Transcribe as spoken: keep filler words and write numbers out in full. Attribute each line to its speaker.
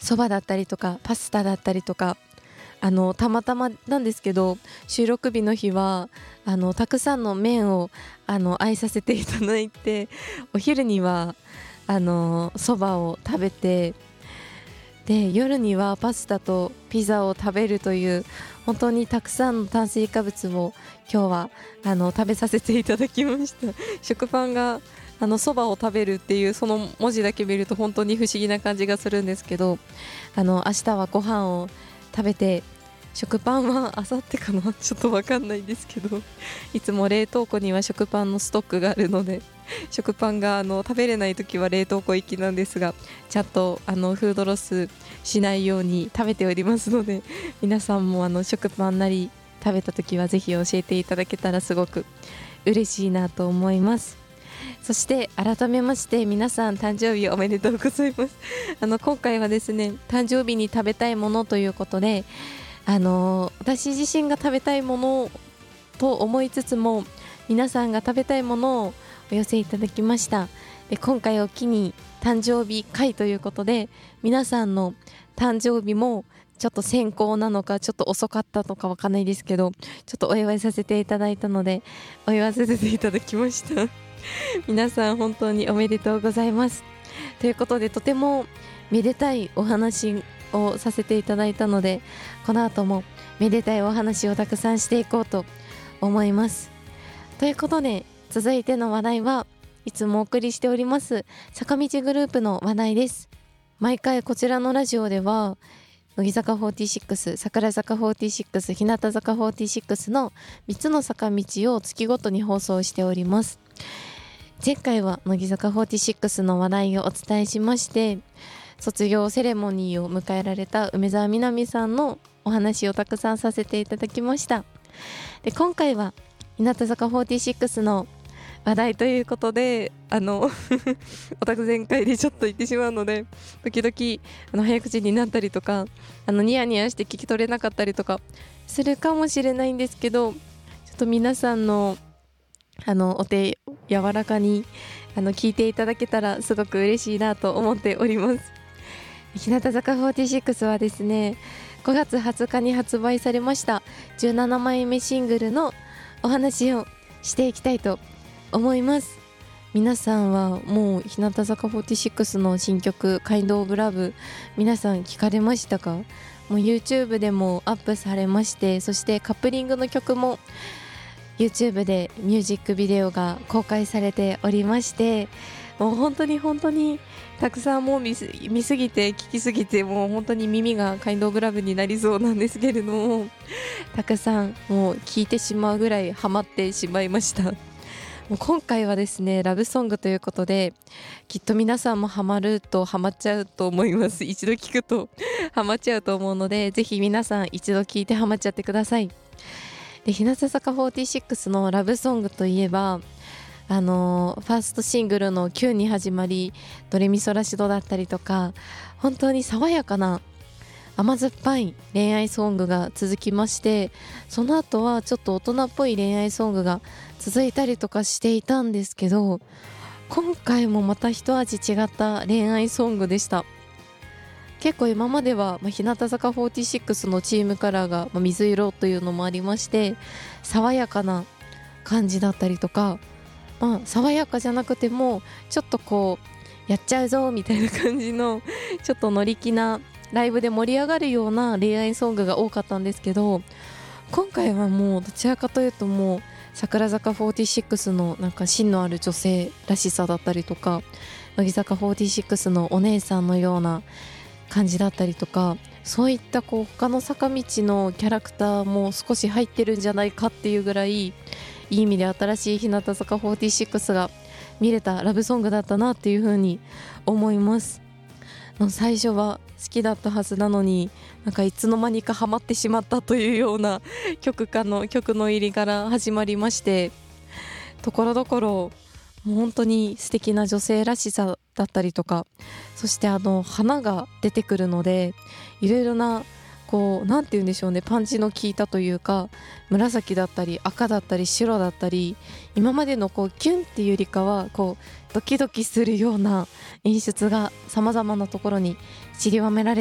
Speaker 1: そばだったりとかパスタだったりとか、あのたまたまなんですけど収録日の日はあのたくさんの麺をあの愛させていただいて、お昼にはあのそばを食べて、で夜にはパスタとピザを食べるという、本当にたくさんの炭水化物を今日はあの食べさせていただきました。食パンがあのそばを食べるっていうその文字だけ見ると本当に不思議な感じがするんですけど、あの明日はご飯を食べて、食パンはあさってかなちょっとわかんないんですけど、いつも冷凍庫には食パンのストックがあるので、食パンがあの食べれない時は冷凍庫行きなんですが、ちゃんとあのフードロスしないように食べておりますので、皆さんもあの食パンなり食べた時はぜひ教えていただけたらすごく嬉しいなと思います。そして改めまして皆さん誕生日おめでとうございます。あの今回はですね、誕生日に食べたいものということで、あの私自身が食べたいものと思いつつも、皆さんが食べたいものをお寄せいただきました。で今回を機に誕生日会ということで、皆さんの誕生日もちょっと先行なのかちょっと遅かったのかわかんないですけど、ちょっとお祝いさせていただいたのでお祝いさせていただきました皆さん本当におめでとうございます。ということで、とてもめでたいお話をさせていただいたので、この後もめでたいお話をたくさんしていこうと思います。ということで、続いての話題はいつもお送りしております坂道グループの話題です。毎回こちらのラジオでは乃木坂フォーティーシックス、櫻坂フォーティーシックス、日向坂フォーティーシックスのみっつの坂道を月ごとに放送しております。前回は乃木坂フォーティーシックスの話題をお伝えしまして、卒業セレモニーを迎えられた梅澤美波さんのお話をたくさんさせていただきました。で今回は日向坂フォーティーシックスの話題ということで、あのオタク全開でちょっと言ってしまうので、時々あの早口になったりとか、あのニヤニヤして聞き取れなかったりとかするかもしれないんですけど、ちょっと皆さんのあのお手柔らかにあの聞いていただけたらすごく嬉しいなと思っております。日向坂フォーティーシックスはですね、ごがつはつかに発売されましたじゅうななまいめシングルのお話をしていきたいと思います。皆さんはもう日向坂フォーティーシックスの新曲カインドオブラブ、皆さん聞かれましたか？もう YouTube でもアップされまして、そしてカップリングの曲も YouTube でミュージックビデオが公開されておりまして、もう本当に本当にたくさんもう 見す、見すぎて聞きすぎて、もう本当に耳がカインドオブラブになりそうなんですけれども、たくさんもう聞いてしまうぐらいハマってしまいました。もう今回はですね、ラブソングということで、きっと皆さんもハマるとハマっちゃうと思います。一度聞くとハマっちゃうと思うので、ぜひ皆さん一度聞いてハマっちゃってください。で日向坂フォーティーシックスのラブソングといえば、あのファーストシングルのキュンに始まり、ドレミソラシドだったりとか、本当に爽やかな甘酸っぱい恋愛ソングが続きまして、その後はちょっと大人っぽい恋愛ソングが続いたりとかしていたんですけど、今回もまた一味違った恋愛ソングでした。結構今までは、まあ、日向坂フォーティーシックスのチームカラーが、まあ、水色というのもありまして、爽やかな感じだったりとか、まあ、爽やかじゃなくてもちょっとこうやっちゃうぞみたいな感じのちょっと乗り気なライブで盛り上がるような恋愛ソングが多かったんですけど、今回はもうどちらかというともう櫻坂フォーティーシックスのなんか芯のある女性らしさだったりとか、乃木坂フォーティーシックスのお姉さんのような感じだったりとか、そういったこう他の坂道のキャラクターも少し入ってるんじゃないかっていうぐらい、いい意味で新しい日向坂フォーティーシックスが見れたラブソングだったなっていう風に思います。最初は好きだったはずなのに、なんかいつの間にかハマってしまったというような曲かの曲の入りから始まりまして、ところどころもう本当に素敵な女性らしさだったりとか、そしてあの花が出てくるので、いろいろなこうなんて言うんでしょうね、パンチの効いたというか、紫だったり赤だったり白だったり、今までのこうキュンっていうよりかはこうドキドキするような演出が様々なところに散りばめられ